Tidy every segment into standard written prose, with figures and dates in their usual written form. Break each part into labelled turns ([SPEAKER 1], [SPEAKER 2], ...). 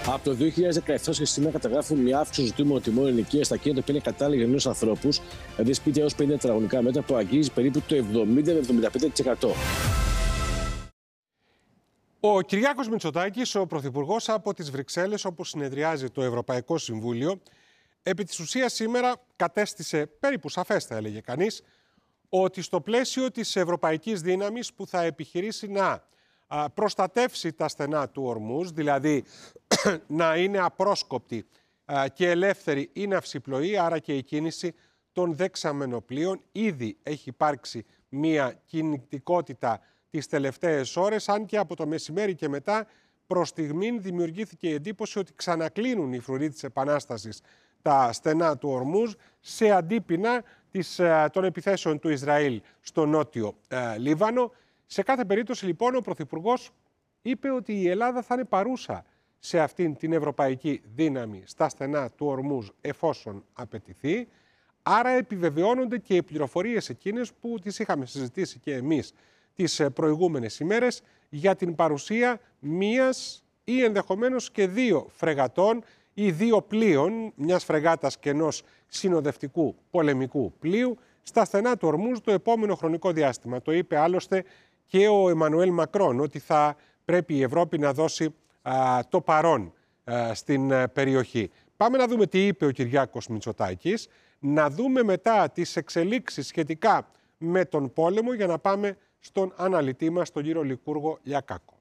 [SPEAKER 1] Από το 2017 και σήμερα καταγράφουν μια αύξηση του ζητούμενου τιμών ενοικίας στα κίνητα που είναι κατάλληλα για νέους ανθρώπους, δηλαδή σπίτια έως 50 τετραγωνικά μέτρα, που αγγίζει περίπου το 70-75%.
[SPEAKER 2] Ο Κυριάκος Μητσοτάκης, ο Πρωθυπουργός, από τις Βρυξέλλες, όπου συνεδριάζει το Ευρωπαϊκό Συμβούλιο, επί της ουσίας σήμερα κατέστησε περίπου σαφές, θα έλεγε κανείς, ότι στο πλαίσιο της ευρωπαϊκής δύναμης που θα επιχειρήσει να προστατεύσει τα στενά του Ορμούζ, δηλαδή να είναι απρόσκοπτη και ελεύθερη η ναυσιπλοή, άρα και η κίνηση των δεξαμενοπλοίων. Ήδη έχει υπάρξει μια κινητικότητα τις τελευταίες ώρες, αν και από το μεσημέρι και μετά προς στιγμήν δημιουργήθηκε η εντύπωση ότι ξανακλίνουν οι φρουροί της Επανάστασης τα στενά του Ορμούζ σε αντίπεινα των επιθέσεων του Ισραήλ στο νότιο Λίβανο. Σε κάθε περίπτωση λοιπόν ο Πρωθυπουργός είπε ότι η Ελλάδα θα είναι παρούσα σε αυτήν την ευρωπαϊκή δύναμη στα στενά του Ορμούζ εφόσον απαιτηθεί. Άρα επιβεβαιώνονται και οι πληροφορίες εκείνες που τις είχαμε συζητήσει και εμείς τις προηγούμενες ημέρες για την παρουσία μίας ή ενδεχομένως και δύο φρεγατών ή δύο πλοίων, μιας φρεγάτας και ενός συνοδευτικού πολεμικού πλοίου, στα στενά του Ορμούζ το επόμενο χρονικό διάστημα. Το είπε άλλωστε και ο Εμμανουέλ Μακρόν, ότι θα πρέπει η Ευρώπη να δώσει το παρόν στην περιοχή. Πάμε να δούμε τι είπε ο Κυριάκος Μητσοτάκης, να δούμε μετά τις εξελίξεις σχετικά με τον πόλεμο, για να πάμε στον αναλυτή μας, τον κύριο Λικούργο Λιακάκο.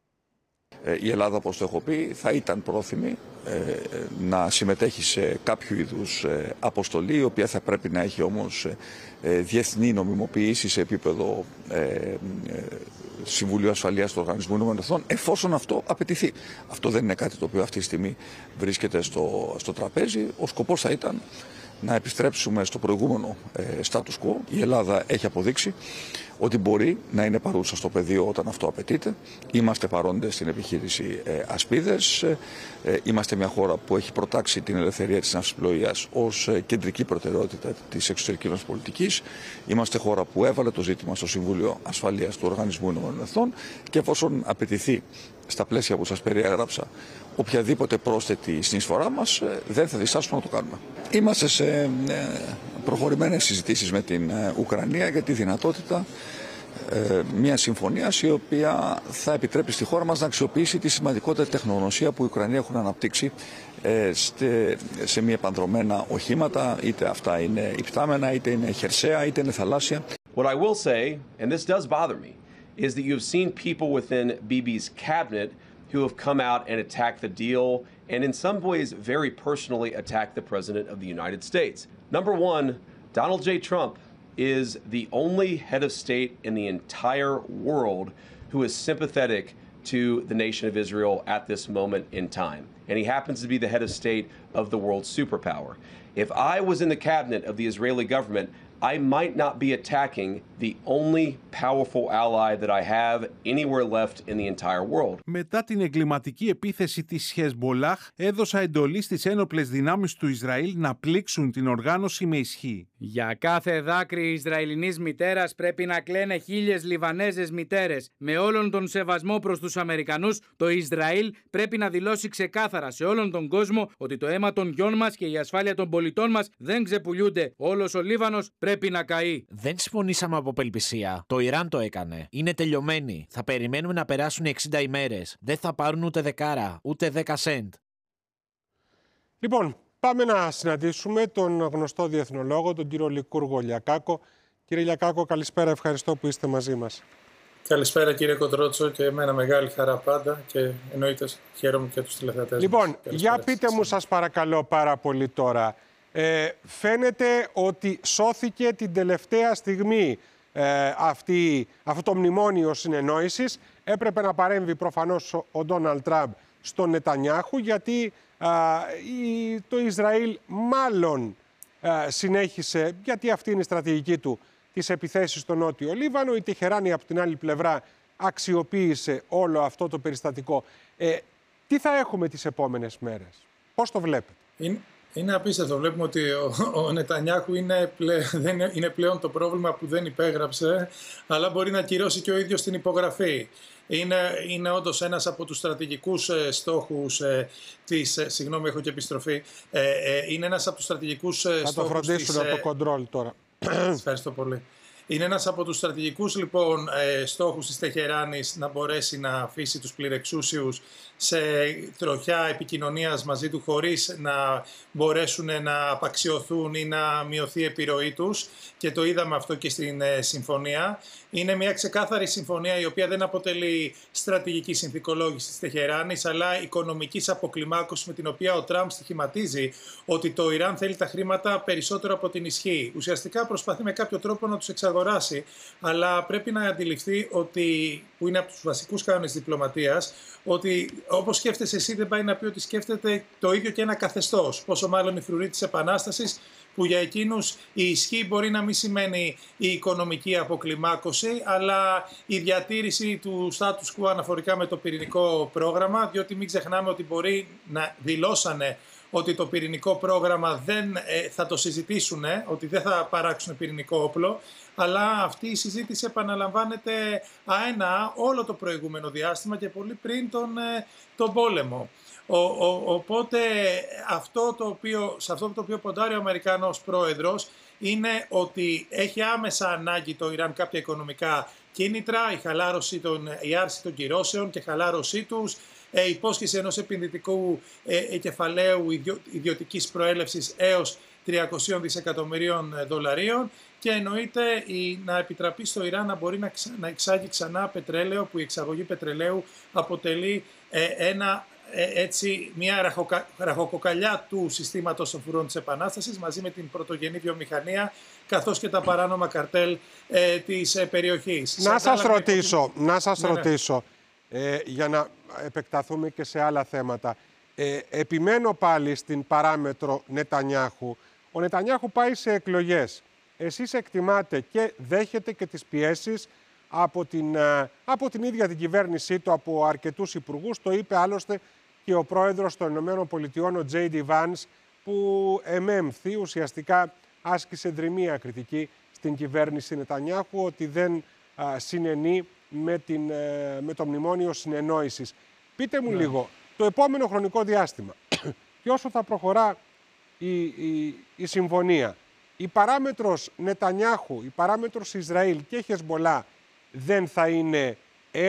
[SPEAKER 3] Η Ελλάδα, όπως το έχω πει, θα ήταν πρόθυμη να συμμετέχει σε κάποιο είδους αποστολή, η οποία θα πρέπει να έχει όμως διεθνή νομιμοποίηση σε επίπεδο Συμβουλίου Ασφαλείας του Οργανισμού Ηνωμένων Εθνών, εφόσον αυτό απαιτηθεί. Αυτό δεν είναι κάτι το οποίο αυτή τη στιγμή βρίσκεται στο τραπέζι. Ο σκοπός θα ήταν να επιστρέψουμε στο προηγούμενο status quo. Η Ελλάδα έχει αποδείξει ότι μπορεί να είναι παρούσα στο πεδίο όταν αυτό απαιτείται. Είμαστε παρόντες στην επιχείρηση Ασπίδες. Είμαστε μια χώρα που έχει προτάξει την ελευθερία της ναυσιπλοείας ως κεντρική προτεραιότητα της εξωτερικής μας πολιτικής. Είμαστε χώρα που έβαλε το ζήτημα στο Συμβούλιο Ασφαλείας του Οργανισμού Ηνωμένων Εθνών και εφόσον απαιτηθεί στα πλαίσια που σας περιέγραψα οποιαδήποτε πρόσθετη συνεισφορά μας, δεν θα διστάσουμε να το κάνουμε. Είμαστε σε προχωρημένες συζητήσεις με την Ουκρανία για τη δυνατότητα μια συμφωνία η οποία θα επιτρέπει στη χώρα μας να αξιοποιήσει τη σημαντικότερη τεχνογνωσία που η Ουκρανία έχουν αναπτύξει σε μη επανδρομένα οχήματα, είτε αυτά είναι υπτάμενα, είτε είναι χερσαία, είτε είναι θαλάσσια.
[SPEAKER 4] What I will say, and this does bother me, is that you've seen people within Bibi's cabinet who have come out and attacked the deal and in some ways very personally attacked the President of the United States. Number one, Donald J. Trump is the only head of state in the entire world who is sympathetic to the nation of Israel at this moment in time. And he happens to be the head of state of the world superpower. If I was in the cabinet of the Israeli government, I might not be attacking the only powerful ally that I have anywhere left in the entire world.
[SPEAKER 5] Μετά την εγκληματική επίθεση της Χεσμολάχ, έδωσα εντολή στις ένοπλες δυνάμεις του Ισραήλ να πλήξουν την οργάνωση με ισχύ.
[SPEAKER 6] Για κάθε δάκρυ Ισραηλινής μητέρας πρέπει να κλαίνε 1000 Λιβανέζες μητέρες. Με όλον τον σεβασμό προς τους Αμερικανούς, το Ισραήλ πρέπει να δηλώσει ξεκάθαρα σε όλον τον κόσμο ότι το αίμα των γιών μας και η ασφάλεια των πολιτών μας δεν ξεπουλιούνται. Όλος ο Λίβανος πρέπει να καεί.
[SPEAKER 7] Δεν συμφωνήσαμε από απελπισία. Το Ιράν το έκανε. Είναι τελειωμένοι. Θα περιμένουμε να περάσουν 60 ημέρες. Δεν θα πάρουν ούτε δεκάρα, ούτε 10 σεντ.
[SPEAKER 2] Λοιπόν, πάμε να συναντήσουμε τον γνωστό διεθνολόγο, τον κύριο Λικούργο Λιακάκο. Κύριε Λιακάκο, καλησπέρα. Ευχαριστώ που είστε μαζί μας.
[SPEAKER 8] Καλησπέρα κύριε Κοντρότσο, και εμένα μεγάλη χαρά πάντα και εννοείται χαίρομαι και τους τηλεθεατές.
[SPEAKER 2] Λοιπόν, για πείτε μου σας παρακαλώ πάρα πολύ τώρα. Φαίνεται ότι σώθηκε την τελευταία στιγμή αυτό το μνημόνιο συνεννόησης. Έπρεπε να παρέμβει προφανώς ο Ντόναλντ Τραμπ στον Νετανιάχου, γιατί το Ισραήλ μάλλον συνέχισε, γιατί αυτή είναι η στρατηγική του, τις επιθέσεις στο Νότιο Λίβανο. Η Τεχεράνη από την άλλη πλευρά αξιοποίησε όλο αυτό το περιστατικό. Τι θα έχουμε τις επόμενες μέρες, πώς το βλέπετε?
[SPEAKER 8] Είναι απίστευτο. Βλέπουμε ότι ο Νετανιάχου είναι πλέον το πρόβλημα που δεν υπέγραψε, αλλά μπορεί να ακυρώσει και ο ίδιος την υπογραφή. Είναι όντως ένας από τους στρατηγικούς στόχους της... Συγγνώμη, έχω και επιστροφή. Είναι ένας από τους στρατηγικούς στόχους της...
[SPEAKER 2] Θα το φροντίσουν από το κοντρόλ τώρα.
[SPEAKER 8] Ευχαριστώ πολύ. Είναι ένας από τους στρατηγικούς λοιπόν στόχους της Τεχεράνης να μπορέσει να αφήσει τους πληρεξούσιους σε τροχιά επικοινωνίας μαζί του χωρίς να μπορέσουν να απαξιωθούν ή να μειωθεί η επιρροή τους, και το είδαμε αυτό και στην συμφωνία. Είναι μια ξεκάθαρη συμφωνία η οποία δεν αποτελεί στρατηγική συνθηκολόγηση της Τεχεράνης, αλλά οικονομικής αποκλιμάκωσης, με την οποία ο Τραμπ στοιχηματίζει ότι το Ιράν θέλει τα χρήματα περισσότερο από την ισχύ. Ουσιαστικά προσπαθεί με κάποιο τρόπο να τους εξαγοράσει, αλλά πρέπει να αντιληφθεί ότι, που είναι από τους βασικούς κανόνες διπλωματίας, ότι όπως σκέφτεσαι εσύ δεν πάει να πει ότι σκέφτεται το ίδιο και ένα καθεστώς. Πόσο μάλλον η φρουροί της Επανάστασης, που για εκείνους η ισχύ μπορεί να μην σημαίνει η οικονομική αποκλιμάκωση, αλλά η διατήρηση του status quo αναφορικά με το πυρηνικό πρόγραμμα, διότι μην ξεχνάμε ότι μπορεί να δηλώσανε ότι το πυρηνικό πρόγραμμα δεν θα το συζητήσουν, ότι δεν θα παράξουν πυρηνικό όπλο, αλλά αυτή η συζήτηση επαναλαμβάνεται αένα όλο το προηγούμενο διάστημα και πολύ πριν τον πόλεμο. Οπότε σε αυτό το οποίο ποντάρει ο Αμερικανός πρόεδρος είναι ότι έχει άμεσα ανάγκη το Ιράν κάποια οικονομικά κίνητρα, η άρση των κυρώσεων και χαλάρωσή τους, υπόσχεση ενός επενδυτικού κεφαλαίου ιδιωτικής προέλευσης έως 300 δισεκατομμυρίων δολαρίων, και εννοείται να επιτραπεί στο Ιράν να μπορεί να εξάγει ξανά πετρέλαιο, που η εξαγωγή πετρελαίου αποτελεί μια ραχοκοκαλιά του συστήματος των φρουρών της Επανάστασης, μαζί με την πρωτογενή βιομηχανία καθώς και τα παράνομα καρτέλ της περιοχής.
[SPEAKER 2] Να σας ρωτήσω, για να επεκταθούμε και σε άλλα θέματα. Επιμένω πάλι στην παράμετρο Νετανιάχου. Ο Νετανιάχου πάει σε εκλογές. Εσείς εκτιμάτε και δέχετε και τις πιέσεις από την ίδια την κυβέρνησή του, από αρκετούς υπουργούς. Το είπε άλλωστε και ο πρόεδρος των Ηνωμένων Πολιτειών, ο J.D. Vance, που εμέμφθη, ουσιαστικά άσκησε δρυμία κριτική στην κυβέρνηση Νετανιάχου, ότι δεν συνενεί με το μνημόνιο συνεννόησης. Πείτε μου λίγο, το επόμενο χρονικό διάστημα και όσο θα προχωρά η συμφωνία, η παράμετρος Νετανιάχου, η παράμετρος Ισραήλ και Χεσμολά δεν θα είναι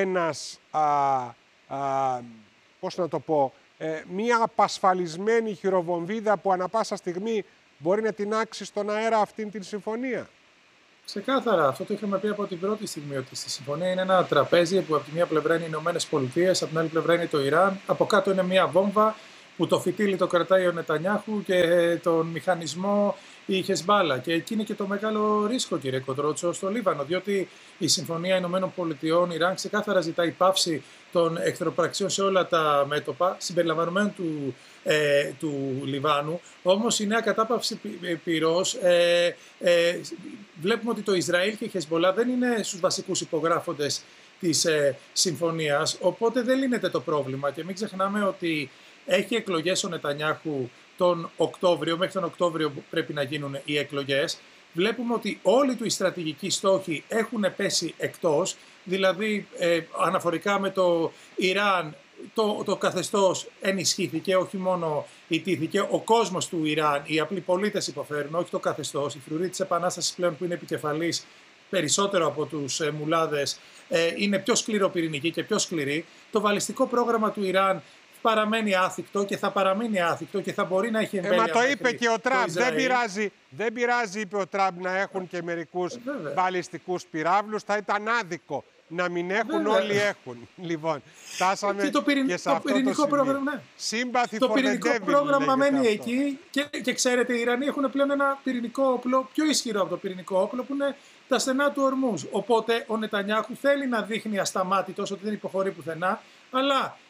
[SPEAKER 2] μια απασφαλισμένη χειροβομβίδα που ανα πάσα στιγμή μπορεί να τινάξει στον αέρα αυτήν την συμφωνία?
[SPEAKER 8] Ξεκάθαρα, αυτό το είχαμε πει από την πρώτη στιγμή, ότι στη συμφωνία είναι ένα τραπέζι που από τη μία πλευρά είναι οι Ηνωμένες Πολιτείες, από την άλλη πλευρά είναι το Ιράν, από κάτω είναι μια βόμβα που το φυτίλι το κρατάει ο Νετανιάχου και τον μηχανισμό η Χεσμπάλα. Και εκεί είναι και το μεγάλο ρίσκο, κύριε Κοντρότσο, στο Λίβανο, διότι η Συμφωνία Ηνωμένων Πολιτειών Ιράν ξεκάθαρα ζητάει πάυση των εχθροπραξιών σε όλα τα μέτωπα, συμπεριλαμβανομένου του Λιβάνου. Όμως η νέα κατάπαυση πυρός, βλέπουμε ότι το Ισραήλ και η Χεσμολά δεν είναι στους βασικούς υπογράφοντες της συμφωνίας, οπότε δεν λύνεται το πρόβλημα. Και μην ξεχνάμε ότι έχει εκλογές ο Νετανιάχου τον Οκτώβριο, μέχρι τον Οκτώβριο πρέπει να γίνουν οι εκλογές. Βλέπουμε ότι όλοι του οι στρατηγικοί στόχοι έχουν πέσει εκτός, δηλαδή αναφορικά με το Ιράν το καθεστώς ενισχύθηκε, όχι μόνο ιτήθηκε, ο κόσμος του Ιράν, οι απλοί πολίτες υποφέρουν, όχι το καθεστώς. Η φρουροί της Επανάστασης πλέον, που είναι επικεφαλής περισσότερο από τους μουλάδες, είναι πιο σκληροπυρηνική και πιο σκληρή. Το βαλιστικό πρόγραμμα του Ιράν παραμένει άθικτο και θα παραμείνει άθικτο και θα μπορεί να έχει εμβέλεια.
[SPEAKER 2] Μα το είπε και ο Τραμπ. Δεν πειράζει, είπε ο Τραμπ, να έχουν και μερικούς βαλιστικούς πυράβλους. Θα ήταν άδικο να μην έχουν, όλοι έχουν. Λοιπόν, φτάσαμε και σε αυτό το σημείο. Σύμπαθη
[SPEAKER 8] το πυρηνικό πρόγραμμα μένει εκεί και ξέρετε, οι Ιρανοί έχουν πλέον ένα πυρηνικό όπλο πιο ισχυρό από το πυρηνικό όπλο, που είναι τα στενά του Ορμούζ. Οπότε ο Νετανιάχου θέλει να δείχνει ασταμάτητος ότι δεν υποχωρεί πουθενά, αλλά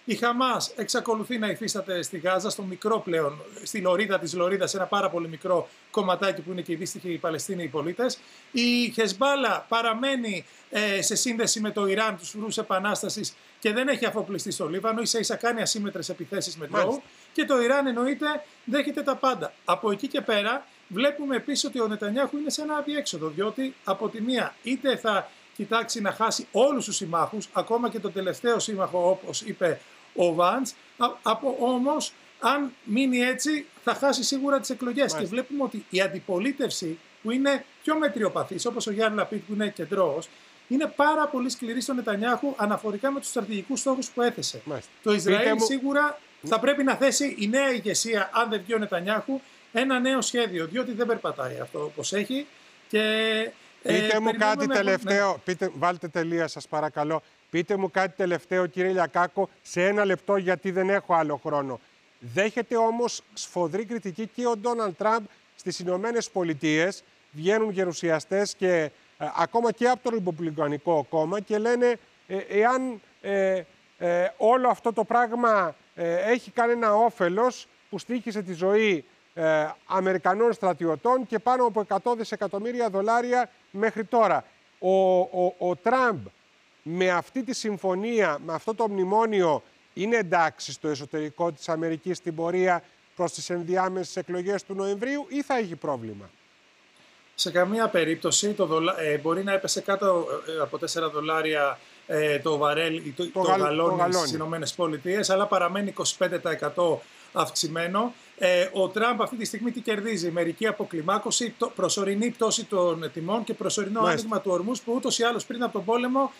[SPEAKER 8] Η Χαμάς εξακολουθεί να υφίσταται στη Γάζα, στο μικρό πλέον, στη λωρίδα της Λωρίδας, ένα πάρα πολύ μικρό κομματάκι που είναι και οι δύστιχοι Παλαιστίνοι οι πολίτες. Η Χεσμπάλα παραμένει σε σύνδεση με το Ιράν, τους φρουρούς επανάστασης, και δεν έχει αφοπλιστεί στο Λίβανο, ίσα-ίσα κάνει ασύμμετρες επιθέσεις με ντρόουν. Και το Ιράν εννοείται δέχεται τα πάντα. Από εκεί και πέρα βλέπουμε επίσης ότι ο Νετανιάχου είναι σε ένα αδιέξοδο, διότι από τη μία είτε θα κοιτάξει να χάσει όλους τους συμμάχους, ακόμα και τον τελευταίο σύμμαχο όπως είπε ο Βαντς, όμως αν μείνει έτσι θα χάσει σίγουρα τις εκλογές. Και βλέπουμε ότι η αντιπολίτευση που είναι πιο μετριοπαθής, όπως ο Γιάννη Λαπίτ που είναι κεντρός, είναι πάρα πολύ σκληρή στον Νετανιάχου αναφορικά με τους στρατηγικούς στόχους που έθεσε. Το Ισραήλ σίγουρα θα πρέπει να θέσει η νέα ηγεσία, αν δεν βγει ο Νετανιάχου, ένα νέο σχέδιο, διότι δεν περπατάει αυτό όπως έχει. Και,
[SPEAKER 2] πείτε μου κάτι τελευταίο, βάλτε τελεία σας παρακαλώ. Πείτε μου κάτι τελευταίο, κύριε Λιακάκο, σε 1 λεπτό, γιατί δεν έχω άλλο χρόνο. Δέχεται όμως σφοδρή κριτική και ο Ντόναλντ Τραμπ στις Ηνωμένες Πολιτείες. Βγαίνουν γερουσιαστές και ακόμα και από το Ρεπουμπλικανικό κόμμα και λένε εάν όλο αυτό το πράγμα έχει κανένα όφελος που στοίχησε τη ζωή Αμερικανών στρατιωτών και πάνω από 100 δισεκατομμύρια δολάρια μέχρι τώρα. Ο Τραμπ με αυτή τη συμφωνία, με αυτό το μνημόνιο, είναι εντάξει στο εσωτερικό της Αμερικής στην πορεία προς τις ενδιάμεσες εκλογές του Νοεμβρίου ή θα έχει πρόβλημα?
[SPEAKER 8] Σε καμία περίπτωση μπορεί να έπεσε κάτω από $4 το βαρέλ ή το γαλόνι στις Ηνωμένες Πολιτείες, αλλά παραμένει 25% αυξημένο. Ο Τραμπ αυτή τη στιγμή τι κερδίζει? Μερική αποκλιμάκωση, προσωρινή πτώση των τιμών και προσωρινό άνοιγμα του ορμούς, που ούτως ή άλλως πριν από τον πόλεμο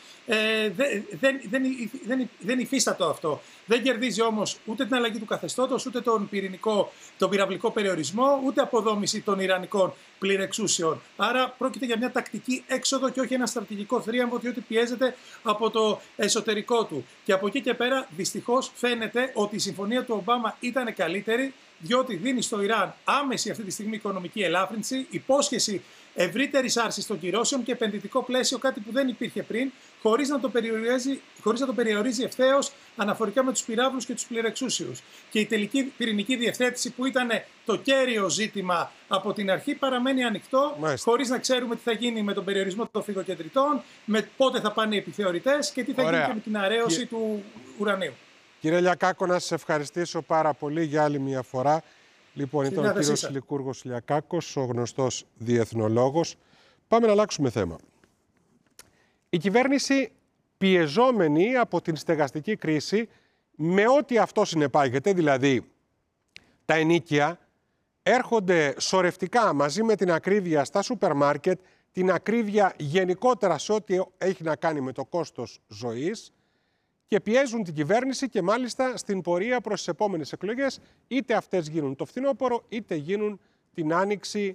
[SPEAKER 8] δεν υφίστατο αυτό. Δεν κερδίζει όμως ούτε την αλλαγή του καθεστώτος, ούτε τον πυραυλικό περιορισμό, ούτε αποδόμηση των ιρανικών πληρεξούσεων. Άρα πρόκειται για μια τακτική έξοδο και όχι ένα στρατηγικό θρίαμβο, διότι πιέζεται από το εσωτερικό του. Και από εκεί και πέρα δυστυχώς φαίνεται ότι η συμφωνία του Ομπάμα ήταν καλύτερη, διότι δίνει στο Ιράν άμεση αυτή τη στιγμή οικονομική ελάφρυνση, υπόσχεση ευρύτερης άρσης των κυρώσεων και επενδυτικό πλαίσιο, κάτι που δεν υπήρχε πριν, χωρίς να το περιορίζει ευθέως αναφορικά με τους πυράβλους και τους πληρεξούσιους. Και η τελική πυρηνική διευθέτηση, που ήταν το κέριο ζήτημα από την αρχή, παραμένει ανοιχτό, χωρίς να ξέρουμε τι θα γίνει με τον περιορισμό των φυγοκεντρητών, με πότε θα πάνε οι επιθεωρητές και τι θα γίνει και με την αραίωση του ουρανίου.
[SPEAKER 2] Κύριε Λιακάκο, να σας ευχαριστήσω πάρα πολύ για άλλη μια φορά. Λοιπόν, ήταν ο κύριος Λικούργος Λιακάκος, ο γνωστός διεθνολόγος. Πάμε να αλλάξουμε θέμα. Η κυβέρνηση, πιεζόμενη από την στεγαστική κρίση, με ό,τι αυτό συνεπάγεται, δηλαδή τα ενοίκια, έρχονται σωρευτικά μαζί με την ακρίβεια στα σούπερ μάρκετ, την ακρίβεια γενικότερα σε ό,τι έχει να κάνει με το κόστος ζωής, και πιέζουν την κυβέρνηση και μάλιστα στην πορεία προς τις επόμενες εκλογές, είτε αυτές γίνουν το φθινόπωρο, είτε γίνουν την άνοιξη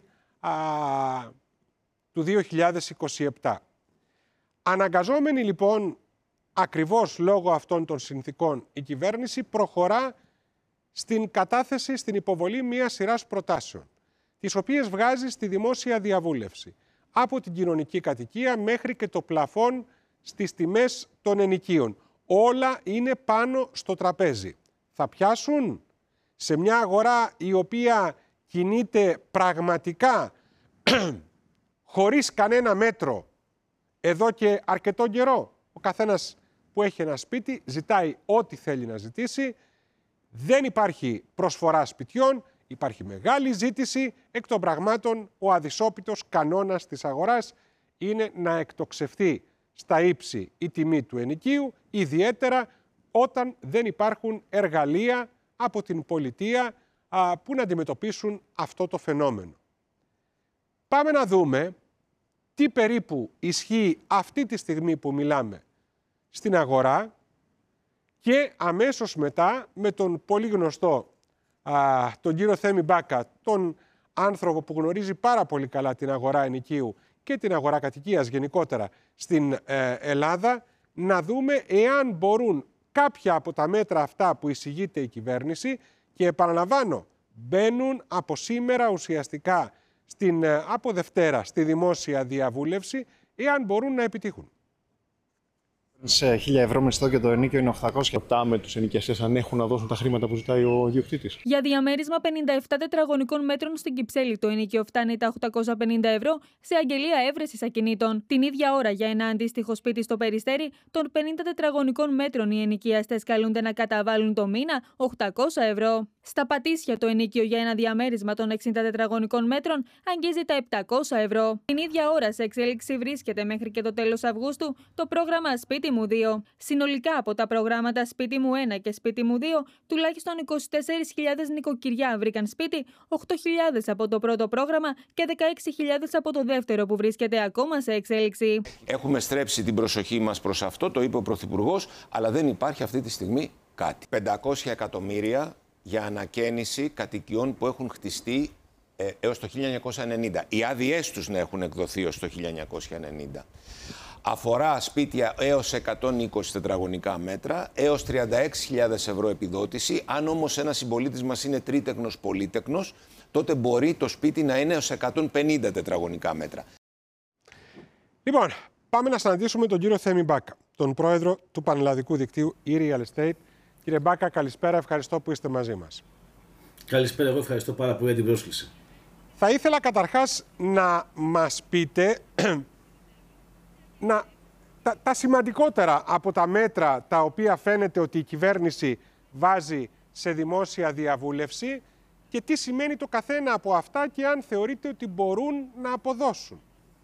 [SPEAKER 2] του 2027. Αναγκαζόμενη λοιπόν ακριβώς λόγω αυτών των συνθήκων, η κυβέρνηση προχωρά στην κατάθεση, στην υποβολή μιας σειράς προτάσεων, τις οποίες βγάζει στη δημόσια διαβούλευση, από την κοινωνική κατοικία μέχρι και το πλαφόν στις τιμές των ενοικίων. Όλα είναι πάνω στο τραπέζι. Θα πιάσουν σε μια αγορά η οποία κινείται πραγματικά χωρίς κανένα μέτρο εδώ και αρκετό καιρό. Ο καθένας που έχει ένα σπίτι ζητάει ό,τι θέλει να ζητήσει. Δεν υπάρχει προσφορά σπιτιών, υπάρχει μεγάλη ζήτηση. Εκ των πραγμάτων, ο αδυσόπιτος κανόνας της αγοράς είναι να εκτοξευθεί στα ύψη η τιμή του ενοικίου, ιδιαίτερα όταν δεν υπάρχουν εργαλεία από την πολιτεία που να αντιμετωπίσουν αυτό το φαινόμενο. Πάμε να δούμε τι περίπου ισχύει αυτή τη στιγμή που μιλάμε στην αγορά και αμέσως μετά με τον πολύ γνωστό τον κύριο Θέμη Μπάκα, τον άνθρωπο που γνωρίζει πάρα πολύ καλά την αγορά ενοικίου και την αγορά κατοικίας γενικότερα στην Ελλάδα, να δούμε εάν μπορούν κάποια από τα μέτρα αυτά που εισηγείται η κυβέρνηση, και επαναλαμβάνω, μπαίνουν από σήμερα ουσιαστικά από Δευτέρα στη δημόσια διαβούλευση, εάν μπορούν να επιτύχουν.
[SPEAKER 9] Σε 1.000 ευρώ μισθό και το ενοίκιο είναι 800. Ρωτάμε τους ενοικιαστές αν έχουν να δώσουν τα χρήματα που ζητάει ο ιδιοκτήτης.
[SPEAKER 10] Για διαμέρισμα 57 τετραγωνικών μέτρων στην Κυψέλη, το ενοίκιο φτάνει τα 850 ευρώ σε αγγελία έβρεσης ακινήτων. Την ίδια ώρα, για ένα αντίστοιχο σπίτι στο Περιστέρι, των 50 τετραγωνικών μέτρων, οι ενοικιαστές καλούνται να καταβάλουν το μήνα 800 ευρώ. Στα Πατήσια, το ενοίκιο για ένα διαμέρισμα των 60 τετραγωνικών μέτρων αγγίζει τα 700 ευρώ. Την ίδια ώρα, σε εξέλιξη βρίσκεται μέχρι και το τέλος Αυγούστου το πρόγραμμα Σπίτι μου 2. Συνολικά από τα προγράμματα Σπίτι μου 1 και Σπίτι μου 2, τουλάχιστον 24.000 νοικοκυριά βρήκαν σπίτι, 8.000 από το πρώτο πρόγραμμα και 16.000 από το δεύτερο που βρίσκεται ακόμα σε εξέλιξη.
[SPEAKER 11] Έχουμε στρέψει την προσοχή μας προς αυτό, το είπε ο Πρωθυπουργός, αλλά δεν υπάρχει αυτή τη στιγμή κάτι. 500 εκατομμύρια για ανακαίνιση κατοικιών που έχουν χτιστεί έως το 1990. Οι άδειές τους να έχουν εκδοθεί ως το 1990. Αφορά σπίτια έως 120 τετραγωνικά μέτρα, έως 36.000 ευρώ επιδότηση. Αν όμως ένας συμπολίτης μας είναι τρίτεκνος πολύτεκνος, τότε μπορεί το σπίτι να είναι έως 150 τετραγωνικά μέτρα.
[SPEAKER 2] Λοιπόν, πάμε να συναντήσουμε τον κύριο Θέμη Μπάκα, τον πρόεδρο του Πανελλαδικού Δικτύου e-Real Estate. Κύριε Μπάκα, καλησπέρα, ευχαριστώ που είστε μαζί μας.
[SPEAKER 12] Καλησπέρα, εγώ ευχαριστώ πάρα πολύ για την πρόσκληση.
[SPEAKER 2] Θα ήθελα καταρχάς να μας πείτε τα σημαντικότερα από τα μέτρα τα οποία φαίνεται ότι η κυβέρνηση βάζει σε δημόσια διαβούλευση και τι σημαίνει το καθένα από αυτά και αν θεωρείτε ότι μπορούν να αποδώσουν.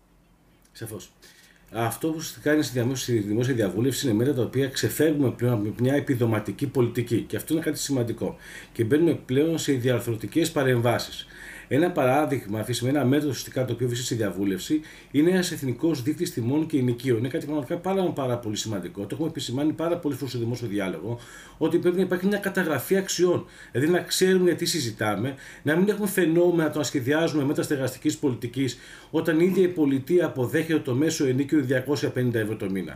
[SPEAKER 12] Σαφώς. Αυτό που κάνει στη δημόσια διαβούλευση είναι μέτρα τα οποία ξεφεύγουμε πλέον από μια επιδοματική πολιτική. Και αυτό είναι κάτι σημαντικό. Και μπαίνουμε πλέον σε διαρθρωτικές παρεμβάσεις. Ένα παράδειγμα, αφήσουμε ένα μέτρο ουσιαστικά το οποίο βρίσκεται στη διαβούλευση, είναι ένας εθνικός δείκτης τιμών και ενοικίων. Είναι κάτι πραγματικά πάρα πολύ σημαντικό. Το έχουμε επισημάνει πάρα πολύ στο δημόσιο διάλογο, ότι πρέπει να υπάρχει μια καταγραφή αξιών. Δηλαδή να ξέρουμε γιατί συζητάμε, να μην έχουμε φαινόμενα το να σχεδιάζουμε μέτρα στεγαστικής πολιτικής, όταν η ίδια η πολιτεία αποδέχεται το μέσο ενοίκιο 250 ευρώ το μήνα.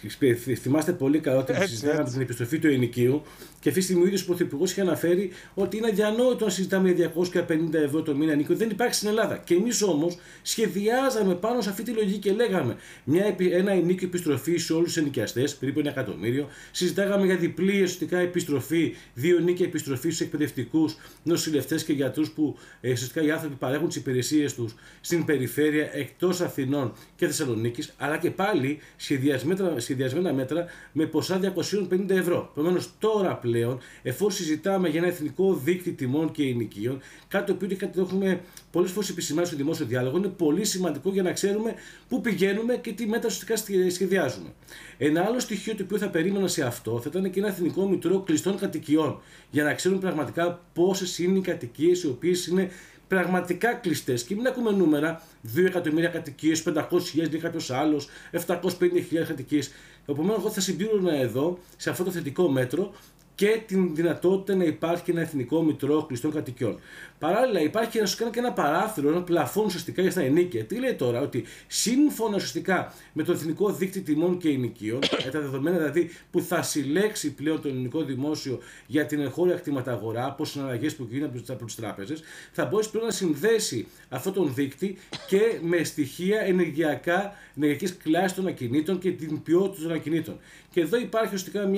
[SPEAKER 12] Θυμάστε πολύ καλά ότι συζητάμε την επιστροφή του ενοικίου και αυτή τη στιγμή ο ίδιος ο Πρωθυπουργός είχε αναφέρει ότι είναι αδιανόητο να συζητάμε 250 ευρώ το μήνα ενοίκιο. Δεν υπάρχει στην Ελλάδα. Και εμείς όμως σχεδιάζαμε πάνω σε αυτή τη λογική και λέγαμε ένα ενοίκιο επιστροφή σε όλους τους ενοικιαστές, περίπου 1 εκατομμύριο. Συζητάγαμε για διπλή ουσιαστικά επιστροφή, 2 ενοίκια επιστροφή στους εκπαιδευτικούς, νοσηλευτές και γιατρούς που ουσιαστικά οι άνθρωποι παρέχουν τις υπηρεσίες τους στην περιφέρεια εκτός Αθηνών και Θεσσαλονίκης, αλλά και πάλι σχεδιασμένα μέτρα με ποσά 250 ευρώ. Επομένως, τώρα πλέον, εφόσον συζητάμε για ένα εθνικό δείκτη τιμών και ενοικίων, κάτι το οποίο το έχουμε πολλές φορές επισημάνει στο δημόσιο διάλογο, είναι πολύ σημαντικό για να ξέρουμε πού πηγαίνουμε και τι μέτρα ουσιαστικά σχεδιάζουμε. Ένα άλλο στοιχείο το οποίο θα περίμενα σε αυτό θα ήταν και ένα εθνικό μητρό κλειστών κατοικιών, για να ξέρουμε πραγματικά πόσες είναι οι κατοικίες οι οποίες είναι πραγματικά κλειστές. Και μην ακούμε νούμερα, 2 εκατομμύρια κατοικίες, 500.000 είναι κάποιος άλλος, 750.000 κατοικίες. Επομένως, εγώ θα συμπλήρωνα εδώ, σε αυτό το θετικό μέτρο, και την δυνατότητα να υπάρχει ένα εθνικό μητρό κλειστών κατοικιών. Παράλληλα, υπάρχει και ένα παράθυρο, ένα πλαφόν ουσιαστικά για στα ενοίκια. Τι λέει τώρα, ότι σύμφωνα ουσιαστικά με το εθνικό δείκτη τιμών και ενοικίων, τα δεδομένα δηλαδή που θα συλλέξει πλέον το ελληνικό δημόσιο για την εγχώρια κτηματαγορά από συναλλαγές που γίνονται από τις τράπεζες, θα μπορέσει πλέον να συνδέσει αυτόν τον δείκτη και με στοιχεία ενεργειακής κλάσης των ακινήτων και την ποιότητα των ακινήτων. Και εδώ υπάρχει ουσιαστικά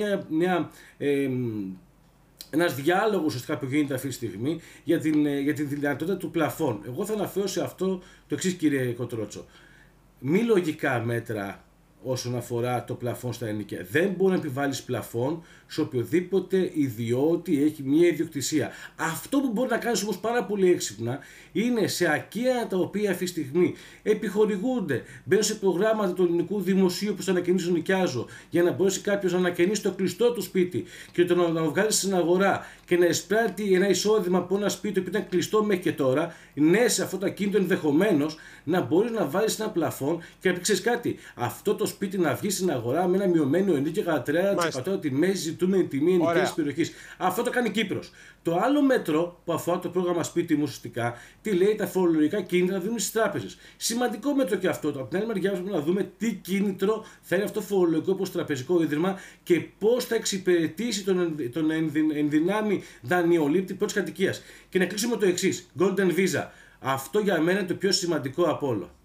[SPEAKER 12] ένας διάλογος ουσιαστικά που γίνεται αυτή τη στιγμή για την δυνατότητα του πλαφών. Εγώ θα αναφέρω σε αυτό το εξής, κύριε Κοτρότσο. Μη λογικά μέτρα όσον αφορά το πλαφόν στα ενοίκια. Δεν μπορεί να επιβάλλεις πλαφόν σε οποιοδήποτε ιδιώτη έχει μια ιδιοκτησία. Αυτό που μπορεί να κάνεις όμως πάρα πολύ έξυπνα είναι σε ακεία τα οποία αυτή τη στιγμή επιχορηγούνται, μπαίνουν σε προγράμματα του ελληνικού δημοσίου που θα ανακαινήσω νοικιάζω, για να μπορέσει κάποιος να ανακαινήσει το κλειστό του σπίτι και να βγάλει στην αγορά και να εισπράττει ένα εισόδημα από ένα σπίτι που ήταν κλειστό μέχρι και τώρα, ναι, σε αυτό το ακίνητο ενδεχομένως να μπορεί να βάλει ένα πλαφόν και να πει: ξέρεις κάτι, αυτό το σπίτι να βγει στην αγορά με ένα μειωμένο ενοίκιο κατά 30% τη μέση ζητούμενη τιμή ενοικίας περιοχής. Αυτό το κάνει η Κύπρος. Το άλλο μέτρο που αφορά το πρόγραμμα Σπίτι μου ουσιαστικά, τι λέει, τα φορολογικά κίνητρα να δίνουν στις τράπεζες. Σημαντικό μέτρο και αυτό. Από την άλλη μεριά πρέπει να δούμε τι κίνητρο θα είναι αυτό φορολογικό όπως τραπεζικό ίδρυμα και πώς θα εξυπηρετήσει τον ενδυνάμει δανειολήπτη πρώτης κατοικίας. Και να κλείσουμε το εξής. Golden Visa. Αυτό για μένα είναι το πιο σημαντικό από όλο.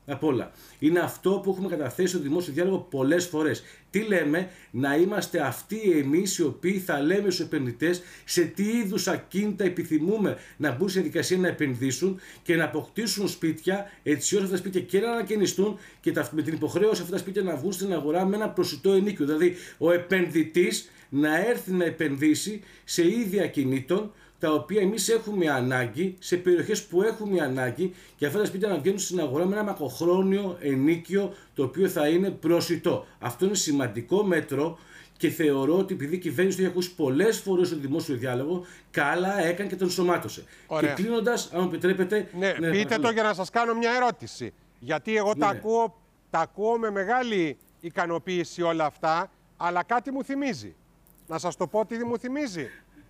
[SPEAKER 12] απ' όλα. Είναι αυτό που έχουμε καταθέσει στο δημόσιο διάλογο πολλές φορές. Τι λέμε? Να είμαστε αυτοί εμείς οι οποίοι θα λέμε στους επενδυτές σε τι είδους ακίνητα επιθυμούμε να μπουν σε διαδικασία να επενδύσουν και να αποκτήσουν σπίτια, έτσι ώστε αυτά τα σπίτια και να ανακαινιστούν και με την υποχρέωση αυτά τα σπίτια να βγουν στην αγορά με ένα προσιτό ενίκιο. Δηλαδή ο επενδυτής να έρθει να επενδύσει σε είδη ακινήτων τα οποία εμείς έχουμε ανάγκη, σε περιοχές που έχουμε ανάγκη, και αυτά τα σπίτια να βγαίνουν στην αγορά με ένα μακροχρόνιο ενίκιο το οποίο θα είναι προσιτό. Αυτό είναι σημαντικό μέτρο και θεωρώ ότι επειδή η κυβέρνηση το έχει ακούσει πολλές φορές στο δημόσιο διάλογο, καλά έκανε και τον ενσωμάτωσε. Και κλείνοντας, αν μου επιτρέπετε.
[SPEAKER 2] Ναι, πείτε το για να σας κάνω μια ερώτηση. Γιατί εγώ τα ακούω με μεγάλη ικανοποίηση όλα αυτά, αλλά κάτι μου θυμίζει. Να σας το πω τι μου θυμίζει.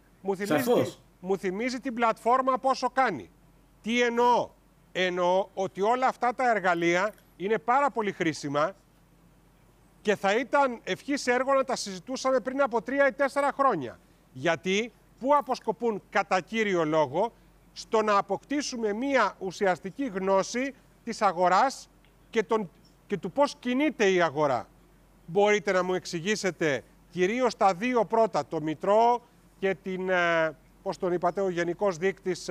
[SPEAKER 2] Μου θυμίζει την πλατφόρμα πόσο κάνει. Τι εννοώ? Εννοώ ότι όλα αυτά τα εργαλεία είναι πάρα πολύ χρήσιμα και θα ήταν ευχής έργο να τα συζητούσαμε πριν από 3 ή 4 χρόνια. Γιατί πού αποσκοπούν κατά κύριο λόγο? Στο να αποκτήσουμε μία ουσιαστική γνώση της αγοράς και του πώς κινείται η αγορά. Μπορείτε να μου εξηγήσετε κυρίως τα δύο πρώτα, το Μητρό και πώς τον είπατε, ο Γενικός Δείκτης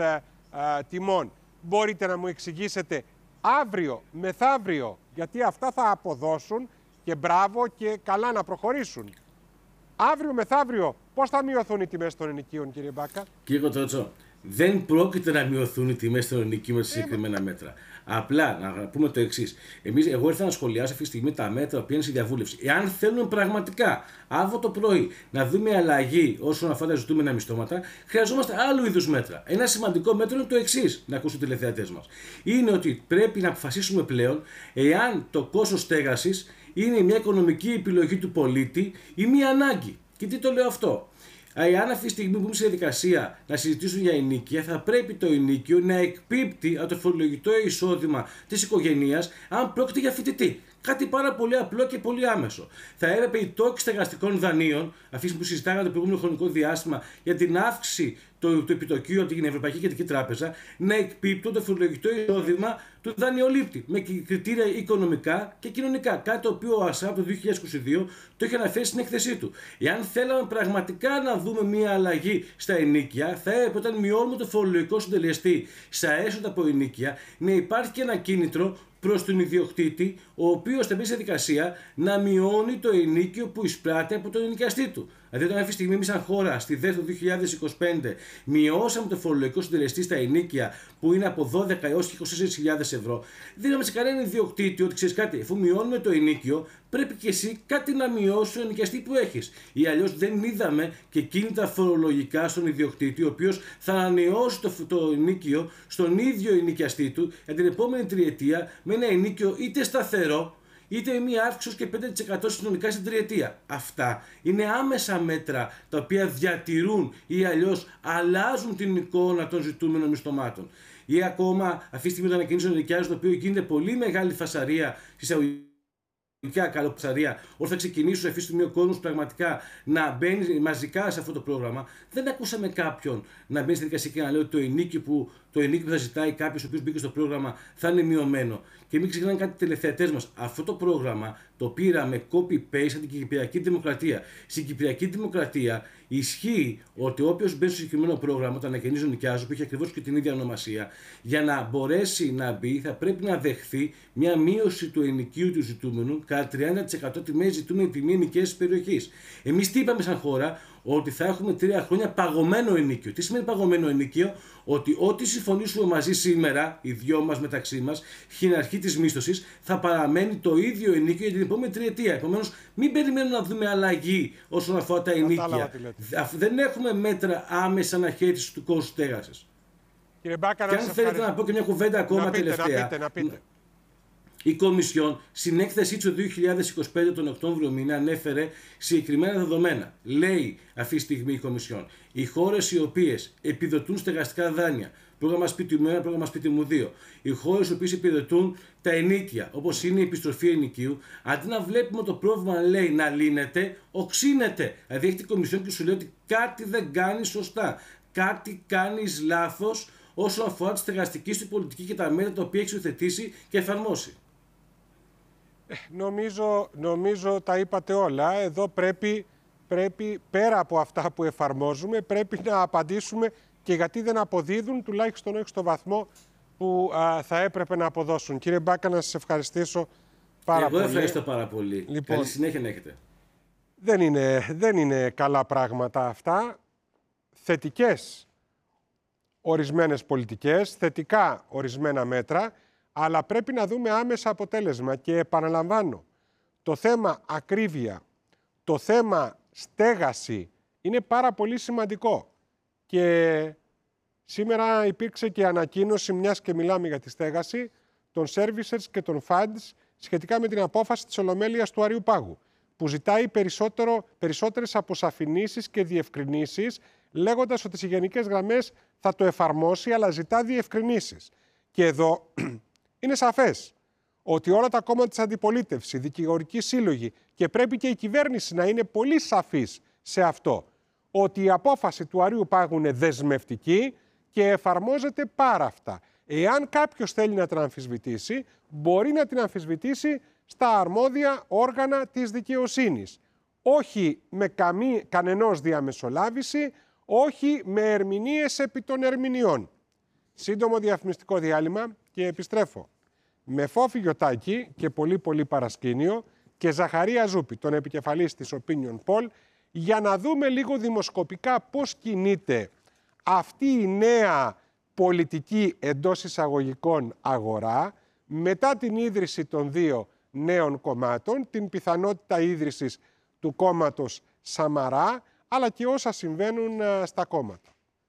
[SPEAKER 2] Τιμών. Μπορείτε να μου εξηγήσετε αύριο, μεθαύριο, γιατί αυτά θα αποδώσουν και μπράβο και καλά να προχωρήσουν. Αύριο, μεθαύριο, πώς θα μειωθούν οι τιμές των ενοικίων, κύριε Μπάκα?
[SPEAKER 12] Κύριε Κοτρότσο, δεν πρόκειται να μειωθούν οι τιμές των ενοικίων με συγκεκριμένα μέτρα. Απλά να πούμε το εξής. Εγώ ήρθα να σχολιάσω αυτή τη στιγμή τα μέτρα που είναι στη διαβούλευση. Εάν θέλουμε πραγματικά αύριο το πρωί να δούμε αλλαγή όσον αφορά τα ζητούμενα μισθώματα, χρειαζόμαστε άλλου είδους μέτρα. Ένα σημαντικό μέτρο είναι το εξής, να ακούσουν οι τηλεθεατές μας. Είναι ότι πρέπει να αποφασίσουμε πλέον εάν το κόστος στέγασης είναι μια οικονομική επιλογή του πολίτη ή μια ανάγκη. Και τι το λέω αυτό? Αν αυτή τη στιγμή που είμαστε σε διαδικασία να συζητήσουν για ενοίκια, θα πρέπει το ενοίκιο να εκπίπτει από το φορολογικό εισόδημα της οικογένειας, αν πρόκειται για φοιτητή. Κάτι πάρα πολύ απλό και πολύ άμεσο. Θα έπρεπε οι τόκοι στεγαστικών δανείων, αυτή που συζητάγαμε το προηγούμενο χρονικό διάστημα για την αύξηση του επιτοκίου από την Ευρωπαϊκή Κεντρική Τράπεζα, να εκπίπτουν το φορολογικό εισόδημα του δανειολήπτη με κριτήρια οικονομικά και κοινωνικά. Κάτι το οποίο ο ΑΣΑΠ το 2022 το είχε αναφέρει στην έκθεσή του. Εάν θέλαμε πραγματικά να δούμε μια αλλαγή στα ενοίκια, θα έπρεπε όταν μειώνουμε το φορολογικό συντελεστή στα έσοδα από ενοίκια, να υπάρχει και ένα κίνητρο προς τον ιδιοκτήτη, ο οποίος θα μπει σε δικασία να μειώνει το ενοίκιο που εισπράττει από τον ενοικιαστή του. Δηλαδή, όταν αυτή τη στιγμή εμείς σαν χώρα στη ΔΕΘ το 2025 μειώσαμε το φορολογικό συντελεστή στα ενοίκια που είναι από 12 έως 24.000 ευρώ, δίναμε σε κανέναν ιδιοκτήτη ότι ξέρεις κάτι, αφού μειώνουμε το ενοίκιο, πρέπει και εσύ κάτι να μειώσει ο ενοικιαστή που έχεις. Ή αλλιώς δεν είδαμε και κίνητα φορολογικά στον ιδιοκτήτη, ο οποίος θα ανανεώσει το ενοίκιο στον ίδιο ενοικιαστή του για την επόμενη τριετία με ένα ενοίκιο είτε σταθερό, είτε μία αύξηση και 5% συνολικά στην τριετία. Αυτά είναι άμεσα μέτρα τα οποία διατηρούν ή αλλιώς αλλάζουν την εικόνα των ζητούμενων μισθωμάτων. Ή ακόμα αυτή τη στιγμή το ανακοίνωση των νοικιάζων, το οποίο γίνεται πολύ μεγάλη φασαρία όταν θα ξεκινήσουν αυτή τη στιγμή ο κόσμος πραγματικά να μπαίνει μαζικά σε αυτό το πρόγραμμα, δεν ακούσαμε κάποιον να μπαίνει στη δικασία και να λέει ότι το ενίκιο που θα ζητάει κάποιος ο οποίος μπήκε στο πρόγραμμα θα είναι μειωμένο. Και μην ξεχνάνε κάτι τηλεθεατές μας. Αυτό το πρόγραμμα το πήραμε copy-paste από την Κυπριακή Δημοκρατία. Στην Κυπριακή Δημοκρατία ισχύει ότι όποιος μπαίνει στο συγκεκριμένο πρόγραμμα, το ανακαινίζω νοικιάζω, που έχει ακριβώς και την ίδια ονομασία, για να μπορέσει να μπει θα πρέπει να δεχθεί μια μείωση του ενοικίου του ζητούμενου κατά 30% τιμές ζητούμενη τιμή ενοικίας της περιοχής. Εμείς τι είπαμε σαν χώρα? Ότι θα έχουμε 3 χρόνια παγωμένο ενοίκιο. Τι σημαίνει παγωμένο ενοίκιο? Ότι ό,τι συμφωνήσουμε μαζί σήμερα, οι δυο μας μεταξύ μας, στην αρχή της μίσθωσης, θα παραμένει το ίδιο ενοίκιο για την επόμενη τριετία. Επομένως, μην περιμένουμε να δούμε αλλαγή όσον αφορά τα ενοίκια. Δεν έχουμε μέτρα άμεσα αναχέτησης του κόστους στέγασης.
[SPEAKER 2] Κύριε Μπάκα,
[SPEAKER 12] και αν θέλετε να πω και μια κουβέντα ακόμα τελευταία.
[SPEAKER 2] Να πείτε.
[SPEAKER 12] Η Κομισιόν στην έκθεσή του 2025 τον Οκτώβριο μήνα ανέφερε συγκεκριμένα δεδομένα. Λέει αυτή τη στιγμή η Κομισιόν, οι χώρες οι οποίες επιδοτούν στεγαστικά δάνεια, πρόγραμμα σπίτι μου 1, πρόγραμμα σπίτι μου 2, οι χώρες οι οποίες επιδοτούν τα ενίκια, όπως είναι η επιστροφή ενοικίου, αντί να βλέπουμε το πρόβλημα λέει να λύνεται, οξύνεται. Δηλαδή έχει η Κομισιόν και σου λέει ότι κάτι δεν κάνει σωστά, κάτι κάνεις λάθος όσον αφορά τη στεγαστική σου πολιτική και τα μέτρα τα οποία έχει υιοθετήσει και εφαρμόσει.
[SPEAKER 2] Νομίζω τα είπατε όλα. Εδώ πρέπει πέρα από αυτά που εφαρμόζουμε, πρέπει να απαντήσουμε και γιατί δεν αποδίδουν, τουλάχιστον όχι στο βαθμό που θα έπρεπε να αποδώσουν. Κύριε Μπάκα, να σας ευχαριστήσω πάρα πολύ.
[SPEAKER 12] Εγώ ευχαριστώ πάρα πολύ.
[SPEAKER 2] Λοιπόν,
[SPEAKER 12] καλή συνέχεια να έχετε.
[SPEAKER 2] Δεν είναι καλά πράγματα αυτά. Θετικές ορισμένες πολιτικές, θετικά ορισμένα μέτρα, αλλά πρέπει να δούμε άμεσα αποτέλεσμα. Και επαναλαμβάνω, το θέμα ακρίβεια, το θέμα στέγαση είναι πάρα πολύ σημαντικό. Και σήμερα υπήρξε και ανακοίνωση, μιας και μιλάμε για τη στέγαση, των services και των funds σχετικά με την απόφαση της Ολομέλειας του Αριού Πάγου, που ζητάει περισσότερες αποσαφηνήσεις και διευκρινήσεις, λέγοντας ότι στις γενικές γραμμές θα το εφαρμόσει, αλλά ζητά διευκρινήσεις. Και εδώ είναι σαφές ότι όλα τα κόμματα της αντιπολίτευσης, οι δικηγορικοί σύλλογοι και πρέπει και η κυβέρνηση να είναι πολύ σαφής σε αυτό, ότι η απόφαση του Αρείου Πάγου είναι δεσμευτική και εφαρμόζεται πάρα αυτά. Εάν κάποιος θέλει να την αμφισβητήσει, μπορεί να την αμφισβητήσει στα αρμόδια όργανα της δικαιοσύνης. Όχι με κανενός διαμεσολάβηση, όχι με ερμηνείες επί των ερμηνειών. Σύντομο διαφημιστικό διάλειμμα και επιστρέφω με Φόφη Γιωτάκη και πολύ παρασκήνιο και Ζαχαρία Ζούπη, τον επικεφαλής της Opinion Poll, για να δούμε λίγο δημοσκοπικά πώς κινείται αυτή η νέα πολιτική εντός εισαγωγικών αγορά μετά την ίδρυση των δύο νέων κομμάτων, την πιθανότητα ίδρυσης του κόμματος Σαμαρά, αλλά και όσα συμβαίνουν στα κόμματα.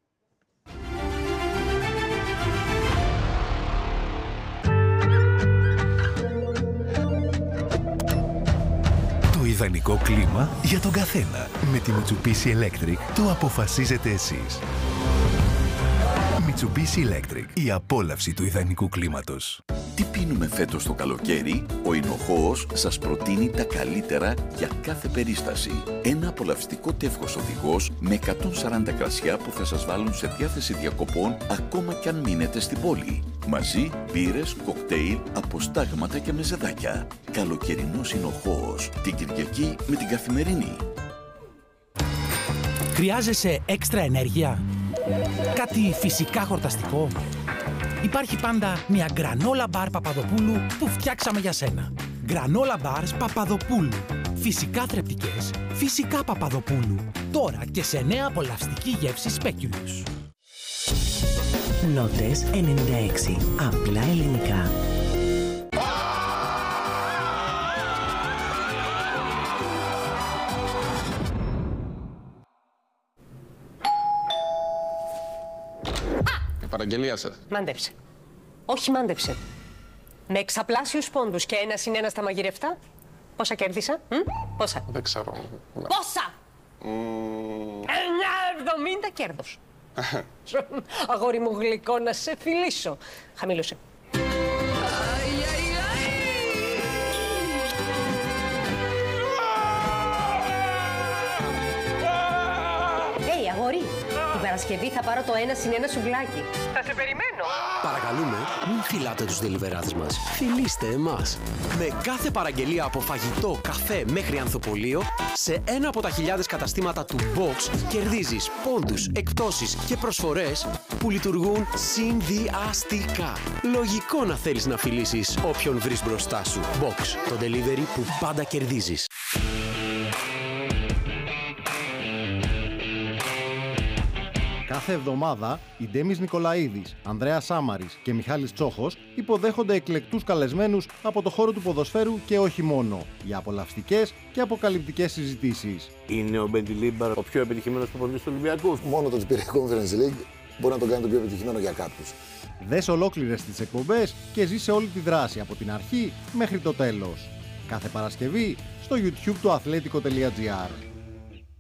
[SPEAKER 13] Το ιδανικό κλίμα για τον καθένα. Με τη Mitsubishi Electric το αποφασίζετε εσείς. Mitsubishi Electric. Η απόλαυση του ιδανικού κλίματος.
[SPEAKER 14] Τι πίνουμε φέτος το καλοκαίρι? Ο Εινοχώος σας προτείνει τα καλύτερα για κάθε περίσταση. Ένα απολαυστικό τεύχος οδηγός με 140 κρασιά που θα σας βάλουν σε διάθεση διακοπών ακόμα κι αν μείνετε στην πόλη. Μαζί, μπύρες, κοκτέιλ, αποστάγματα και μεζεδάκια. Καλοκαιρινός Εινοχώος. Την Κυριακή με την Καθημερινή.
[SPEAKER 15] Χρειάζεσαι έξτρα ενέργεια? Κάτι φυσικά χορταστικό? Υπάρχει πάντα μια γκρανόλα μπαρ Παπαδοπούλου που φτιάξαμε για σένα. Γκρανόλα μπαρς Παπαδοπούλου. Φυσικά θρεπτικές, φυσικά Παπαδοπούλου. Τώρα και σε νέα απολαυστική γεύση σπέκιουλους.
[SPEAKER 16] Νότες 96. Απλά ελληνικά.
[SPEAKER 17] Παραγγελία σας.
[SPEAKER 18] Μάντεψε. Όχι, μάντεψε. Με εξαπλάσιους πόντους και 1 συν 1 στα μαγειρευτά. Πόσα κέρδισα? Πόσα?
[SPEAKER 17] Δεν ξέρω.
[SPEAKER 18] Πόσα? 9,70 κέρδος. Αγόρι μου γλυκό, να σε φιλήσω. Χαμήλωσε. Αγόρι, την Παρασκευή θα πάρω το 1 συν 1 σουβλάκι. Θα σε περιμένω.
[SPEAKER 19] Παρακαλούμε, μην φιλάτε τους deliverades μας. Φιλήστε εμάς. Με κάθε παραγγελία από φαγητό, καφέ μέχρι ανθοπολείο, σε ένα από τα χιλιάδες καταστήματα του Box κερδίζεις πόντους, εκπτώσεις και προσφορές που λειτουργούν συνδυαστικά. Λογικό να θέλεις να φιλήσεις όποιον βρεις μπροστά σου. Box, το delivery που πάντα κερδίζεις.
[SPEAKER 20] Κάθε εβδομάδα, οι Ντέμις Νικολαίδης, Ανδρέας Σάμαρης και Μιχάλης Τσόχος υποδέχονται εκλεκτούς καλεσμένους από το χώρο του ποδοσφαίρου και όχι μόνο, για απολαυστικές και αποκαλυπτικές συζητήσεις.
[SPEAKER 21] Είναι ο Μπεντιλίμπαρ ο πιο επιτυχημένος προπονητής του Ολυμπιακού?
[SPEAKER 22] Μόνο το ότι πήρε Conference League μπορεί να τον κάνει το πιο επιτυχημένο για κάποιους.
[SPEAKER 20] Δες ολόκληρες τις εκπομπές και ζήσε όλη τη δράση από την αρχή μέχρι το τέλος. Κάθε Παρασκευή στο YouTube του athletico.gr.